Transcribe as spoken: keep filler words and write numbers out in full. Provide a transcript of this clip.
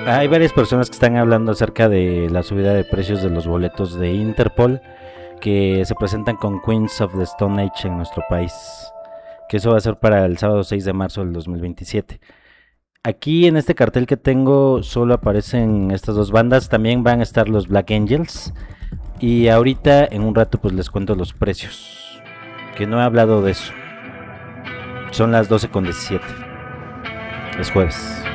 Hay varias personas que están hablando acerca de la subida de precios de los boletos de Interpol que se presentan con Queens of the Stone Age en nuestro país, que eso va a ser para el sábado seis de marzo del dos mil veintisiete. Aquí en este cartel que tengo solo aparecen estas dos bandas, también van a estar los Black Angels y ahorita en un rato pues les cuento los precios, que no he hablado de eso. Son las doce con diecisiete, es jueves.